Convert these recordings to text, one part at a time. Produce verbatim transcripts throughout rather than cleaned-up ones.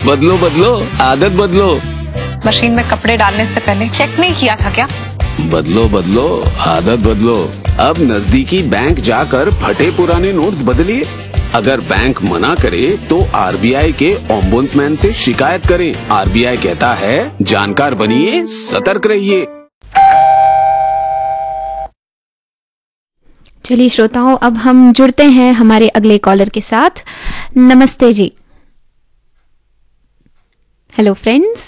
बदलो बदलो आदत बदलो। मशीन में कपड़े डालने से पहले चेक नहीं किया था क्या? बदलो बदलो आदत बदलो। अब नजदीकी बैंक जाकर फटे पुराने नोट्स बदलिए। अगर बैंक मना करे तो आरबीआई के ओम्बुड्समैन से शिकायत करें। आरबीआई कहता है जानकार बनिए, सतर्क रहिए। चलिए श्रोताओं, अब हम जुड़ते हैं हमारे अगले कॉलर के साथ। नमस्ते जी। Hello friends.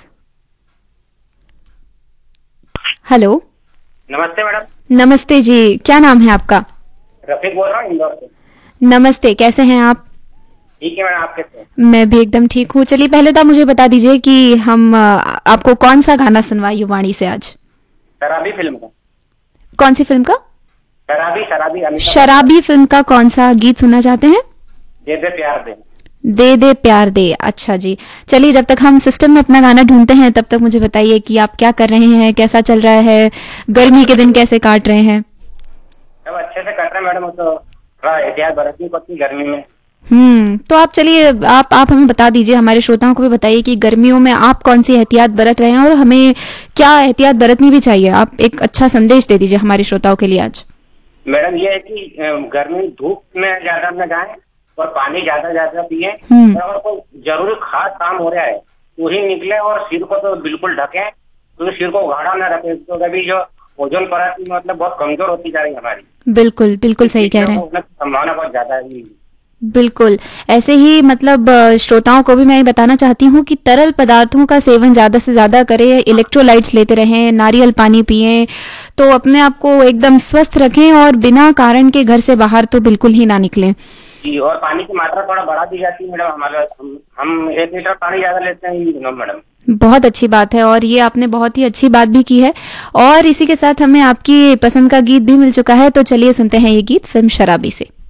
हेलो। नमस्ते मैडम। नमस्ते जी, क्या नाम है आपका? रफीक बोल रहा हूँ इंदौर से। नमस्ते, कैसे हैं आप? ठीक है मैडम, आप कैसे हैं? मैं भी एकदम ठीक हूँ। चलिए पहले तो आप मुझे बता दीजिए कि हम आपको कौन सा गाना सुनवाए युवाणी से आज? शराबी फिल्म का। कौन सी फिल्म का? शराबी शराबी शराबी फिल्म का कौन सा गीत सुनना चाहते हैं? दे दे प्यार दे। दे दे प्यार दे। अच्छा जी, चलिए जब तक हम सिस्टम में अपना गाना ढूंढते हैं तब तक मुझे बताइए कि आप क्या कर रहे हैं, कैसा चल रहा है, गर्मी के दिन कैसे काट रहे हैं? सब अच्छे से कट रहे हैं मैडम, तो थोड़ा एहतियात बरतनी पड़ती गर्मी में। हम्म तो आप चलिए आप आप हमें बता दीजिए, हमारे श्रोताओं को भी बताइए कि गर्मियों में आप कौन सी एहतियात बरत रहे हैं और हमें क्या एहतियात बरतनी भी चाहिए। आप एक अच्छा संदेश दे दीजिए हमारे श्रोताओं के लिए आज। मैडम ये है कि गर्मी धूप में ज्यादा न जाए और पानी ज्यादा ज्यादा पिए। हम्म। और अगर कोई जरूरी खास काम हो रहा है तो ही निकले, और सिर को तो बिल्कुल ढके, क्योंकि सिर को उघाड़ा न रखे। तो अभी जो ओजोन परत मतलब बहुत कमजोर होती जा रही है हमारी। बिल्कुल बिल्कुल सही कह रहे हैं। संभावना बहुत ज्यादा है। बिल्कुल ऐसे ही मतलब श्रोताओं को भी मैं ये बताना चाहती हूँ कि तरल पदार्थों का सेवन ज्यादा से ज्यादा करें, इलेक्ट्रोलाइट्स लेते रहें, नारियल पानी पिएं, तो अपने आप को एकदम स्वस्थ रखें और बिना कारण के घर से बाहर तो बिल्कुल ही ना निकलें। जी, और पानी की मात्रा थोड़ा बढ़ा दी जाती है मैडम हमारे। हम, हम एक लीटर पानी ज्यादा लेते हैं इन दिनों मैडम। बहुत अच्छी बात है और ये आपने बहुत ही अच्छी बात भी की है। और इसी के साथ हमें आपकी पसंद का गीत भी मिल चुका है, तो चलिए सुनते हैं ये गीत फिल्म शराबी से।